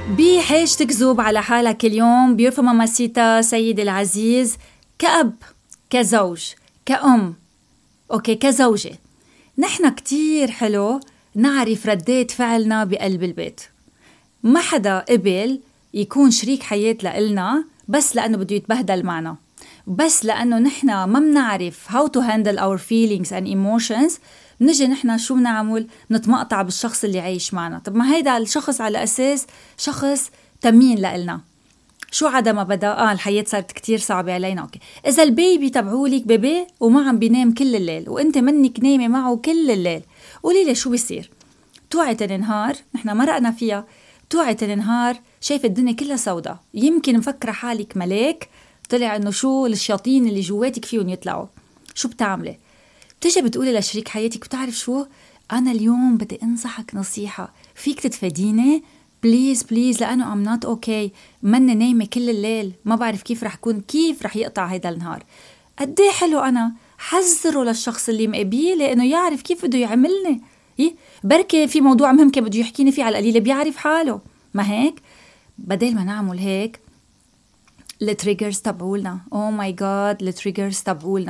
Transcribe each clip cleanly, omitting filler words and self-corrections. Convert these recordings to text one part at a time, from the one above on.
بحاجة تكذب على حالك اليوم بيرفع ماماسيتا سيدي العزيز كأب، كزوج، كأم، أوكي، كزوجة. نحن كتير حلو نعرف ردات فعلنا بقلب البيت. ما حدا قبل يكون شريك حياة لإلنا بس لأنه بده يتبهدل معنا، بس لأنه نحن ما منعرف how to handle our feelings and emotions. نجي نحن شو بنعمل؟ نتمقطع بالشخص اللي عايش معنا. طب ما هيدا الشخص على أساس شخص تمين لإلنا. شو عدا ما بدأ الحياة صارت كتير صعبة علينا. أوكي، إذا البيبي تبعولك بيبي وما عم بينام كل الليل وإنت منك نايمة معه كل الليل، قولي لي شو بيصير؟ توعي تنهار، نحن مرقنا فيها، توعي تنهار شايف الدنيا كلها سوداء، يمكن مفكرة حالك ملاك، طلع إنه شو الشياطين اللي جواتك فيهم يطلعوا. شو بتعملي؟ بتجي بتقولي لشريك حياتك بتعرف شو؟ أنا اليوم بدي أنصحك نصيحة، فيك تتفاديني؟ بليز بليز، لأنه I'm not okay، مني نايمة كل الليل، ما بعرف كيف رح كون، كيف رح يقطع هيدا النهار. قديه حلو أنا حذره للشخص اللي مقابيه لأنه يعرف كيف بده يعملني. بركي في موضوع مهم كان بده يحكيني فيه على القليلة بيعرف حاله، ما هيك؟ بدل ما نعمل هيك التريجرز تبعولنا، أوه ماي جاد، التريجرز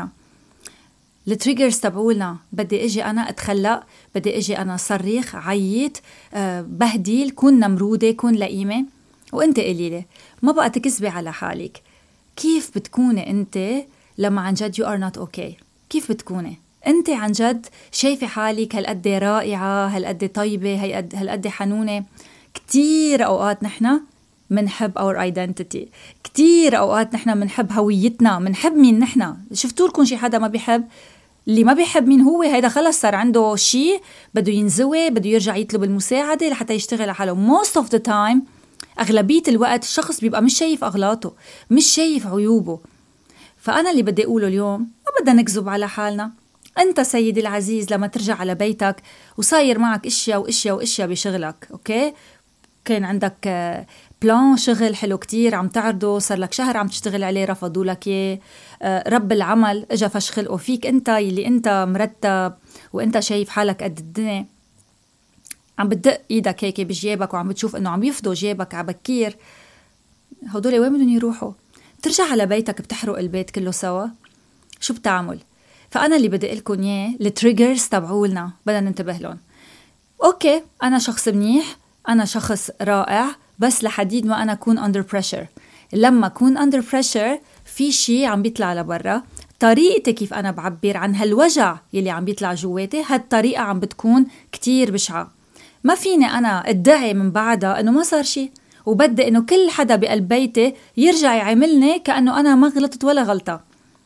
تبعولنا بدي اجي انا اتخلق، بدي اجي انا صريخ، عيط، بهديل، كون نمرودة، كون لئيمة. وانت قليلة ما بقى تكذبي على حالك. كيف بتكوني انت لما عن جد you are not okay؟ كيف بتكوني انت عن جد شايفة حالك هالقد رائعة، هالقد طيبة، هالقد حنونة؟ كتير اوقات نحنا منحب our identity، كتير اوقات نحنا منحب هويتنا، منحب مين نحنا. شفتوا لكم شي حدا ما بيحب؟ اللي ما بيحب مين هو هيدا خلص صار عنده شي بده ينزوي، بده يرجع يطلب المساعدة لحتى يشتغل على حاله. most of the time، أغلبية الوقت الشخص بيبقى مش شايف أغلاطه، مش شايف عيوبه. فأنا اللي بدي أقوله اليوم، ما بدنا نكذب على حالنا. أنت سيدي العزيز لما ترجع على بيتك وصاير معك إشياء وإشياء وإشياء بشغلك، أوكي، كان عندك بلان شغل حلو كتير عم تعرضه، صار لك شهر عم تشتغل عليه، رفضوا لك اياه، رب العمل اجا فش خلقه فيك انت اللي انت مرتب وانت شايف حالك قد الدنيا، عم بتدق ايدك هيك بجيبك وعم بتشوف انه عم يفضوا جيبك عبكير. هدول وين بدهم يروحوا؟ ترجع على بيتك بتحرق البيت كله سوا. شو بتعمل؟ فانا اللي بدي لكم اياه التريجرز تبعولنا بدنا ننتبه لهم. اوكي، انا شخص منيح، أنا شخص رائع، بس لحديد ما أنا أكون under pressure. لما أكون under pressure في شي عم بيطلع لبرا، طريقتي كيف أنا بعبر عن هالوجع يلي عم بيطلع جواتي، هالطريقة عم بتكون كتير بشعة. ما فيني أنا ادعي من بعدها أنه ما صار شي، وبدي أنه كل حدا بقلب بيتي يرجع يعملني كأنه أنا ما غلطت ولا غلطة.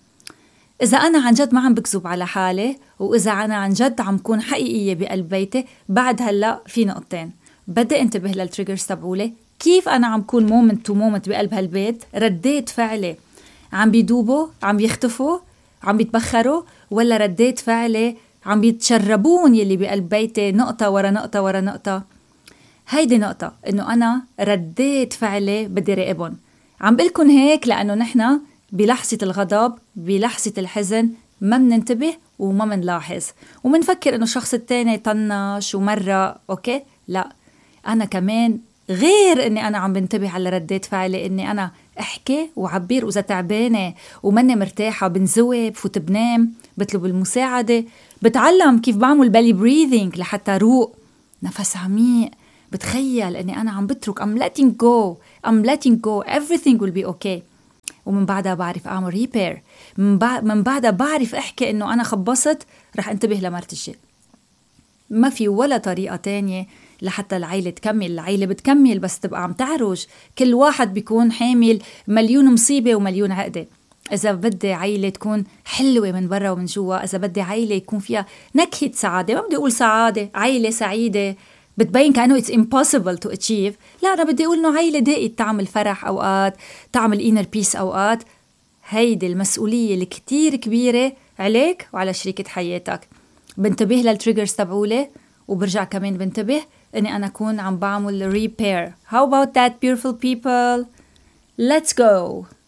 إذا أنا عن جد ما عم بكذب على حالي، وإذا أنا عن جد عم كون حقيقية بقلب بيتي، بعد هلأ في نقطتين بدي انتبه للتريجرز تبعولي. كيف أنا عم كون مومنت تو مومنت بقلب هالبيت؟ رديت فعلي عم بيدوبوا، عم بيختفوا، عم بيتبخروا، ولا رديت فعلي عم بيتشربون يلي بقلب بيتي نقطة ورا نقطة ورا نقطة؟ هيدي نقطة إنه أنا رديت فعلي بدي راقبهم. عم بقلكن هيك لأنه نحنا بلحظة الغضب، بلحظة الحزن ما مننتبه وما منلاحظ ومنفكر إنه الشخص التاني طنش ومرة. أوكي، لا، أنا كمان غير إني أنا عم بنتبه على ردات فعلي، إني أنا أحكي وعبير، وإذا تعبانة ومني مرتاحة بنزوي، بفوت بنام، بطلب المساعدة، بتعلم كيف بعمل belly breathing لحتى روق نفس عميق، بتخيل إني أنا عم بترك I'm letting go everything will be okay. ومن بعدها بعرف أعمل repair، من بعدها بعرف أحكي إنه أنا خبصت، رح انتبه لمرتجي. ما في ولا طريقة تانية لحتى العيلة تكمل. العيلة بتكمل بس تبقى عم تعرج، كل واحد بيكون حامل مليون مصيبة ومليون عقدة. إذا بدي عيلة تكون حلوة من برا ومن جوا، إذا بدي عيلة يكون فيها نكهة سعادة، ما بدي أقول سعادة، عيلة سعيدة بتبين كأنه it's impossible to achieve، لا، أنا بدي أقول إنه عيلة دقيقة تعمل فرح أوقات، تعمل inner peace أوقات. هيدي المسؤولية الكتير كبيرة عليك وعلى شريكة حياتك. بنتبه للتريجرز تبعولي، وبرجع كمان بنتبه إني أنا أكون عم بعمل repair. How about that beautiful people? Let's go!